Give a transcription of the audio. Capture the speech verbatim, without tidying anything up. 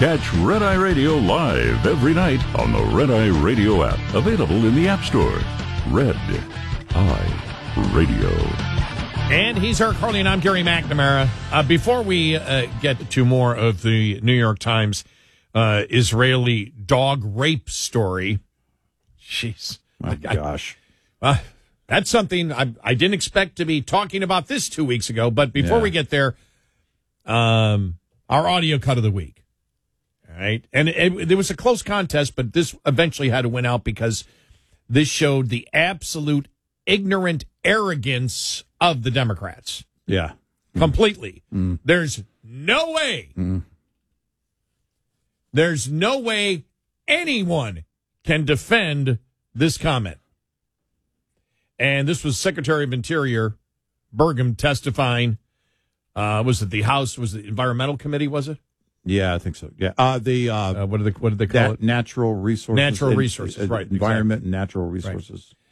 Catch Red Eye Radio live every night on the Red Eye Radio app. Available in the App Store. Red Eye Radio. And he's Eric Harley, and I'm Gary McNamara. Uh, before we uh, get to more of the New York Times uh, Israeli dog rape story, jeez. My I, gosh. Uh, that's something I, I didn't expect to be talking about this two weeks ago. But before Yeah. we get there, um, our audio cut of the week. All right. And it, it, there was a close contest, but this eventually had to win out because this showed the absolute ignorant arrogance of the Democrats. Yeah. Completely. Mm. There's no way. Mm. There's no way anyone can defend this comment. And this was Secretary of Interior Burgum testifying. Uh, was it the House? Was it the Environmental Committee? Was it? Yeah, I think so. Yeah. Uh, the uh, Uh, what do they what did they call that it? natural resources, Natural and- resources, uh, right, Environment exactly. and natural resources.